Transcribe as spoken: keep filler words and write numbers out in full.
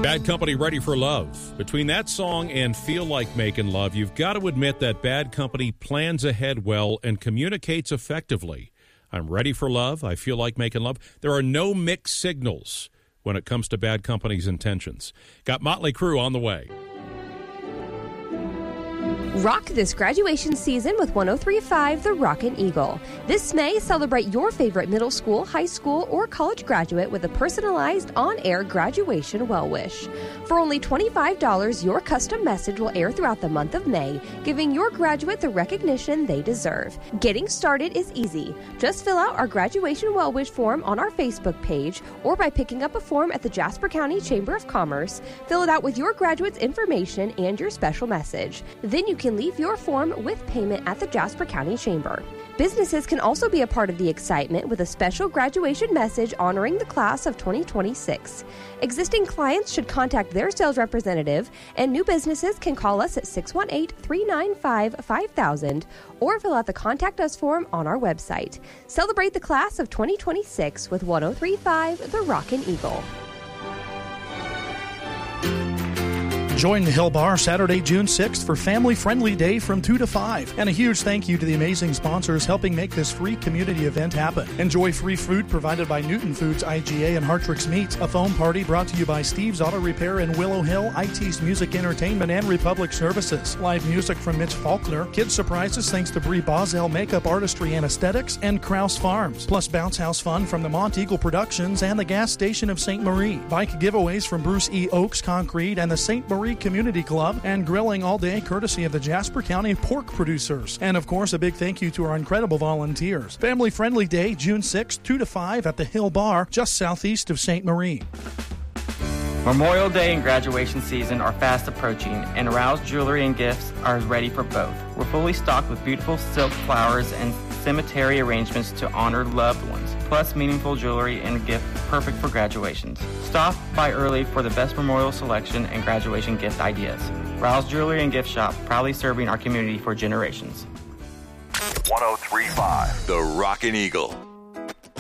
Bad Company, Ready for Love. Between that song and Feel Like Making Love, you've got to admit that Bad Company plans ahead well and communicates effectively. I'm ready for love. I feel like making love. There are no mixed signals when it comes to Bad Company's intentions. Got Motley Crue on the way. Rock this graduation season with one oh three point five The Rockin' Eagle. This May, celebrate your favorite middle school, high school, or college graduate with a personalized on-air graduation well-wish. For only twenty-five dollars, your custom message will air throughout the month of May, giving your graduate the recognition they deserve. Getting started is easy. Just fill out our graduation well-wish form on our Facebook page or by picking up a form at the Jasper County Chamber of Commerce. Fill it out with your graduate's information and your special message. Then you can leave your form with payment at the Jasper County Chamber. Businesses can also be a part of the excitement with a special graduation message honoring the class of twenty twenty-six. Existing clients should contact their sales representative, and new businesses can call us at six one eight, three nine five, five thousand or fill out the Contact Us form on our website. Celebrate the class of twenty twenty-six with one oh three point five The Rockin' Eagle. Join the Hill Bar Saturday, June sixth for Family Friendly Day from two to five. And a huge thank you to the amazing sponsors helping make this free community event happen. Enjoy free food provided by Newton Foods, I G A, and Hartrix Meats. A foam party brought to you by Steve's Auto Repair in Willow Hill, I T's Music Entertainment, and Republic Services. Live music from Mitch Faulkner. Kids surprises thanks to Brie Boswell Makeup Artistry and Aesthetics and Krause Farms. Plus bounce house fun from the Mont Eagle Productions and the gas station of Saint Marie. Bike giveaways from Bruce E. Oaks Concrete and the Saint Marie Community Club, and grilling all day courtesy of the Jasper County Pork Producers. And of course, a big thank you to our incredible volunteers. Family Friendly Day, June sixth, two to five at the Hill Bar, just southeast of Saint Marie. Memorial Day and graduation season are fast approaching, and Rouse Jewelry and Gifts are ready for both. We're fully stocked with beautiful silk flowers and cemetery arrangements to honor loved ones, plus meaningful jewelry and gift perfect for graduations. Stop by early for the best memorial selection and graduation gift ideas. Rouse Jewelry and Gift Shop, proudly serving our community for generations. one oh three point five The Rockin' Eagle.